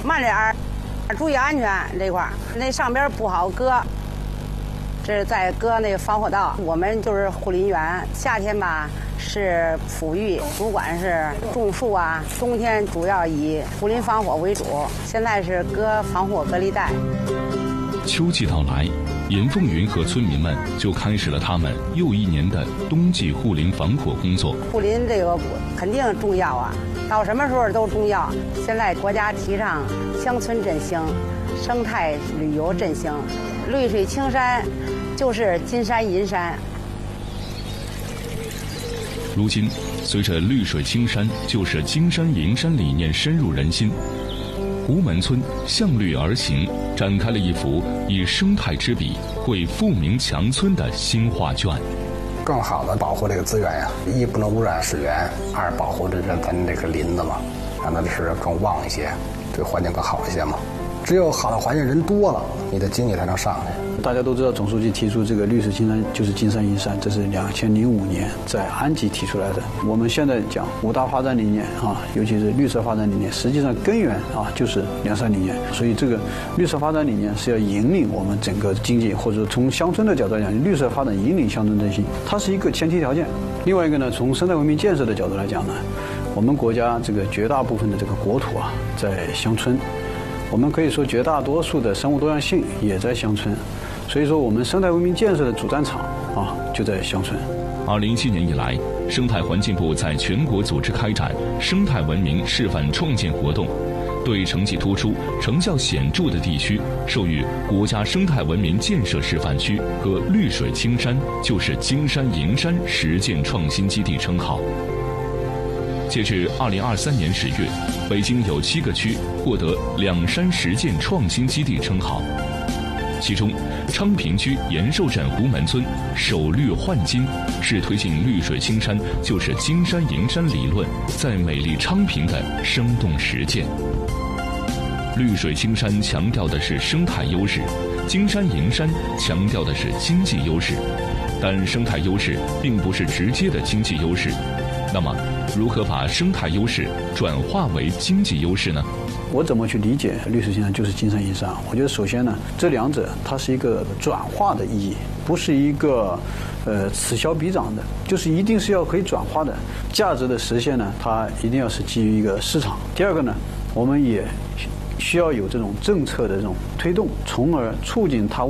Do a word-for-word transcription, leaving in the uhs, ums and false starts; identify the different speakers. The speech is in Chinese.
Speaker 1: 慢点儿，注意安全这块儿，那上边不好搁。这是在搁那个防火道。我们就是护林员，夏天吧是抚育，主管是种树啊，冬天主要以护林防火为主。现在是搁防火隔离带。
Speaker 2: 秋季到来，严凤云和村民们就开始了他们又一年的冬季护林防火工作。
Speaker 1: 护林这个肯定重要啊，到什么时候都重要。现在国家提倡乡村振兴、生态旅游振兴，绿水青山就是金山银山。
Speaker 2: 如今，随着绿水青山就是金山银山理念深入人心，吴门村向绿而行，展开了一幅以生态之笔绘富民强村的新画卷。
Speaker 3: 更好的保护这个资源呀，一不能污染水源，二保护这这咱这个林子嘛，让它的是更旺一些，对环境更好一些嘛。只有好的环境，人多了，你的经济才能上去。
Speaker 4: 大家都知道，总书记提出这个绿水青山就是金山银山，这是两千零五年在安吉提出来的。我们现在讲五大发展理念啊，尤其是绿色发展理念，实际上根源啊就是两山理念。所以这个绿色发展理念是要引领我们整个经济，或者从乡村的角度来讲，绿色发展引领乡村振兴，它是一个前提条件。另外一个呢，从生态文明建设的角度来讲呢，我们国家这个绝大部分的这个国土啊在乡村。我们可以说，绝大多数的生物多样性也在乡村，所以说我们生态文明建设的主战场啊就在乡村。
Speaker 2: 二零一七年以来，生态环境部在全国组织开展生态文明示范创建活动，对成绩突出、成效显著的地区授予国家生态文明建设示范区和绿水青山就是金山银山实践创新基地称号。截至二零二三年十月，北京有七个区获得两山实践创新基地称号，其中昌平区延寿镇吴门村首绿焕金，是推进绿水青山就是金山银山理论在美丽昌平的生动实践。绿水青山强调的是生态优势，金山银山强调的是经济优势，但生态优势并不是直接的经济优势。那么，如何把生态优势转化为经济优势呢？
Speaker 4: 我怎么去理解绿水青山就是金山银山？我觉得首先呢，这两者它是一个转化的意义，不是一个呃此消彼长的，就是一定是要可以转化的。价值的实现呢，它一定要是基于一个市场。第二个呢，我们也需要有这种政策的这种推动，从而促进它